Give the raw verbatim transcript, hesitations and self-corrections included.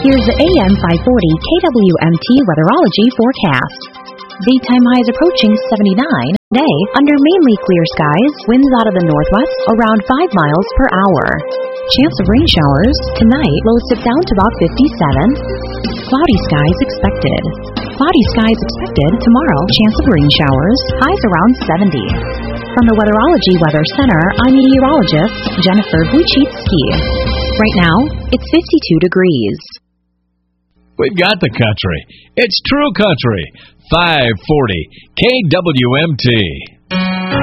Here's the A M five forty K W M T weatherology forecast. Daytime highs approaching seventy-nine. Day, under mainly clear skies, winds out of the northwest around five miles per hour. Chance of rain showers. Tonight, lows dip down to about fifty-seven. Cloudy skies expected. Cloudy skies expected tomorrow. Chance of rain showers. Highs around seventy. From the Weatherology Weather Center, I'm meteorologist Jennifer Wojcicki. Right now, it's fifty-two degrees. We've got the country. It's true country. five forty K W M T.